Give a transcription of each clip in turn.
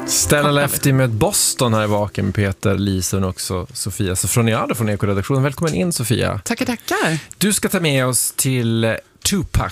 Stella Lefty med Boston här i Vaken med Peter, Lisa och också Sofia Sofroniado från Eko-redaktionen. Välkommen in, Sofia. Tackar. Du ska ta med oss till Tupac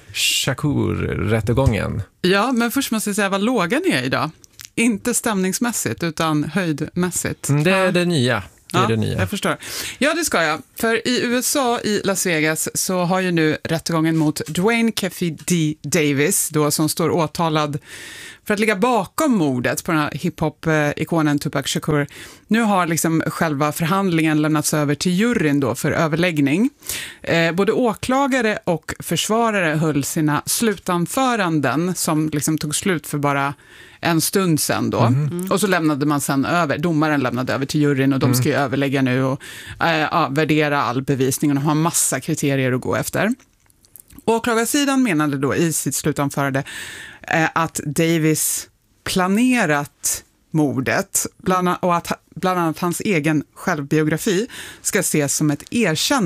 Shakur-rättegången. Ja, men först måste jag säga vad låga ni är idag. Inte stämningsmässigt utan höjdmässigt. Det är det nya. Jag förstår. Ja, det ska jag. För i USA, i Las Vegas, så har ju nu rättegången mot Dwayne Keffe D. Davis, då, som står åtalad för att ligga bakom mordet på den här hiphop-ikonen Tupac Shakur. Nu har liksom själva förhandlingen lämnats över till juryn då för överläggning. Både åklagare och försvarare höll sina slutanföranden som liksom tog slut för bara en stund sedan då. Och så lämnade man sen över, domaren lämnade över till juryn och de ska ju överlägga nu och värdera all bevisning och de har massa kriterier att gå efter. Åklagarsidan menade då i sitt slutanförande att Davis planerat mordet och att bland annat hans egen självbiografi ska ses som ett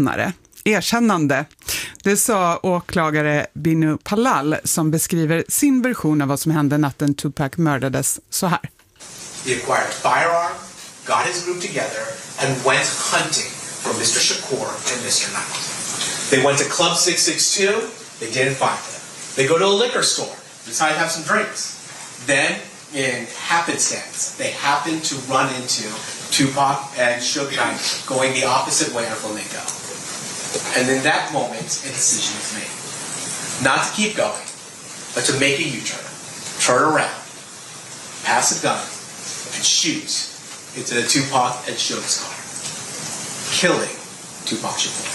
erkännande. Det sa åklagare Binu Palal som beskriver sin version av vad som hände natten Tupac mördades så här. He acquired a firearm, got his group together and went hunting for Mr. Shakur and Mr. Knight. They went to Club 662, they didn't find him. They go to a liquor store, decide to have some drinks. Then, in happenstance, they happen to run into Tupac and Suge Knight going the opposite way of Flamingo. And in that moment, a decision is made. Not to keep going, but to make a U-turn, turn around, pass a gun, and shoot into the Tupac and Suge's car, killing Tupac Shakur.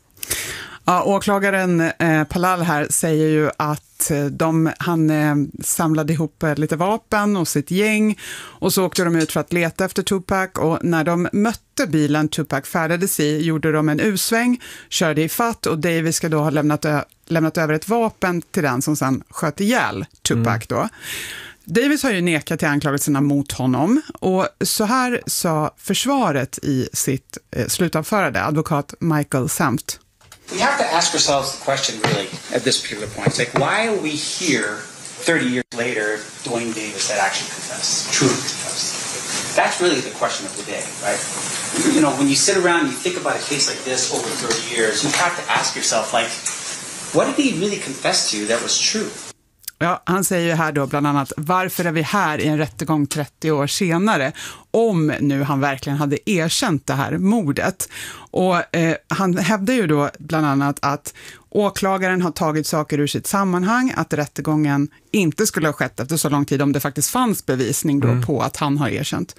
Ja, åklagaren Palal här säger ju att han samlade ihop lite vapen och sitt gäng och så åkte de ut för att leta efter Tupac och när de mötte bilen Tupac färdades i gjorde de en U-sväng, körde i fatt och Davis ska då ha lämnat över ett vapen till den som sedan sköt ihjäl Tupac då. Davis har ju nekat till anklagelserna mot honom och så här sa försvaret i sitt slutanförande, advokat Michael Samt. We have to ask ourselves the question really at this particular point. It's like, why are we here 30 years later if Dwayne Davis had actually confessed, truly confessed? That's really the question of the day, right? You know, when you sit around and you think about a case like this over 30 years, you have to ask yourself, like, what did he really confess to that was true? Ja, han säger ju här då bland annat, varför är vi här i en rättegång 30 år senare om nu han verkligen hade erkänt det här mordet. Och han hävdar ju då bland annat att åklagaren har tagit saker ur sitt sammanhang, att rättegången inte skulle ha skett efter så lång tid om det faktiskt fanns bevisning då på att han har erkänt.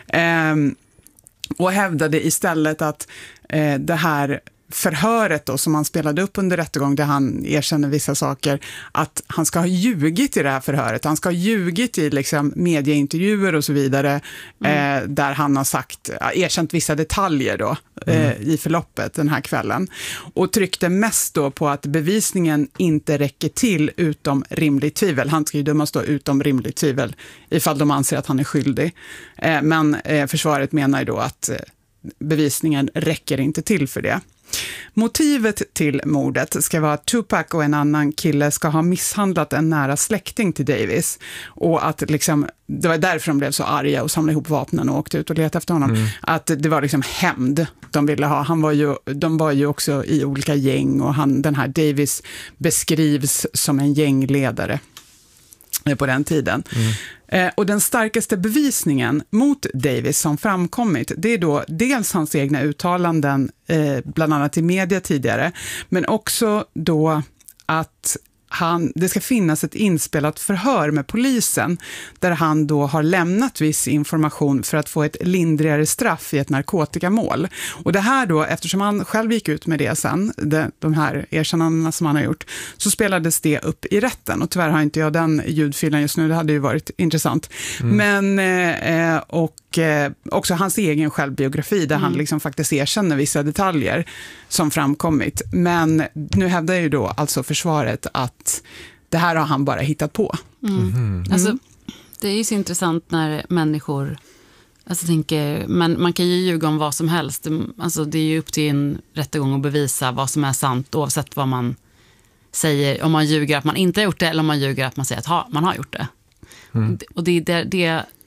Och hävdade istället att det här förhöret då, som han spelade upp under rättegång där han erkänner vissa saker, att han ska ha ljugit i det här förhöret. Han ska ha ljugit i liksom medieintervjuer och så vidare där han har erkänt vissa detaljer då i förloppet den här kvällen. Och tryckte mest då på att bevisningen inte räcker till utom rimligt tvivel. Han ska ju dömas då utom rimligt tvivel ifall de anser att han är skyldig. Men försvaret menar ju då att bevisningen räcker inte till för det. Motivet till mordet ska vara att Tupac och en annan kille ska ha misshandlat en nära släkting till Davis och att liksom, det var därför de blev så arga och samlade ihop vapnen och åkte ut och letade efter honom. Att det var liksom hämnd de ville ha. De var ju också i olika gäng och den här Davis beskrivs som en gängledare på den tiden. Och den starkaste bevisningen mot Davis som framkommit, det är då dels hans egna uttalanden bland annat i media tidigare, men också då att det ska finnas ett inspelat förhör med polisen där han då har lämnat viss information för att få ett lindrigare straff i ett narkotikamål. Och det här då, eftersom han själv gick ut med det sen, de här erkännandena som han har gjort, så spelades det upp i rätten. Och tyvärr har inte jag den ljudfilen just nu, det hade ju varit intressant. Men, också hans egen självbiografi där han liksom faktiskt erkänner vissa detaljer som framkommit. Men nu hävdar ju då alltså försvaret att det här har han bara hittat på. Alltså, det är ju så intressant när människor tänker, men man kan ju ljuga om vad som helst. Alltså, det är ju upp till en rättegång att bevisa vad som är sant oavsett vad man säger. Om man ljuger att man inte har gjort det eller om man ljuger att man säger att man har gjort det. Och det är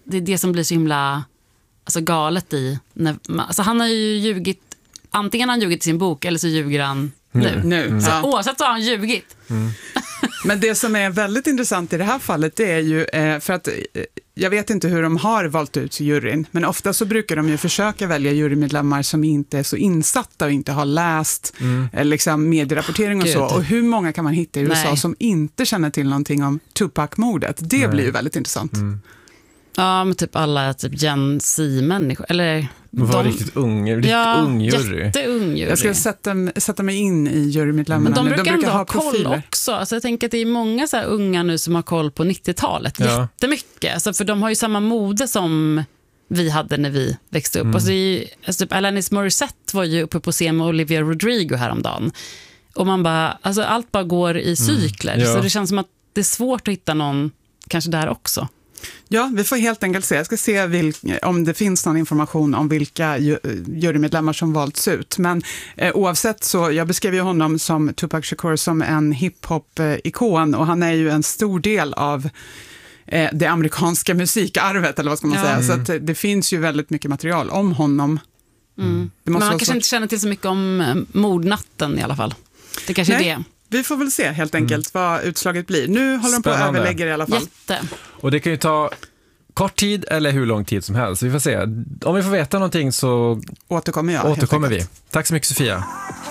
det är det som blir så himla alltså, galet i. Alltså, han har ju ljugit, antingen har han ljugit i sin bok eller så ljuger han nu. Så oavsett så har han ljugit. Men det som är väldigt intressant i det här fallet, det är ju för att jag vet inte hur de har valt ut juryn, men ofta så brukar de ju försöka välja jurymedlemmar som inte är så insatta och inte har läst liksom medierapportering och så. Och hur många kan man hitta i USA som inte känner till någonting om Tupac-mordet? Det blir ju väldigt intressant. Ja, men typ alla typ Gen Z-människor. Eller de var riktigt ung jury. Jätteung jury. Jag ska sätta mig in i jurymedlemmarna. Men de brukar ändå ha profiler. koll också. Alltså jag tänker att det är många så här unga nu som har koll på 90-talet. Jättemycket. Alltså för de har ju samma mode som vi hade när vi växte upp. Alltså typ Alanis Morissette var ju uppe på scen med Olivia Rodrigo häromdagen. Och man bara, alltså allt bara går i cykler. Så det känns som att det är svårt att hitta någon kanske där också. Ja, vi får helt enkelt se. Jag ska se om det finns någon information om vilka jurymedlemmar som valts ut. Men oavsett så, jag beskrev ju honom som Tupac Shakur som en hiphop-ikon och han är ju en stor del av det amerikanska musikarvet, eller vad ska man säga. Så att det finns ju väldigt mycket material om honom. Men man kanske inte känner till så mycket om mordnatten i alla fall. Det kanske är det. Vi får väl se helt enkelt vad utslaget blir. Nu håller de på att överlägga i alla fall. Och det kan ju ta kort tid eller hur lång tid som helst. Vi får se. Om vi får veta någonting så återkommer vi. Tack så mycket, Sofia.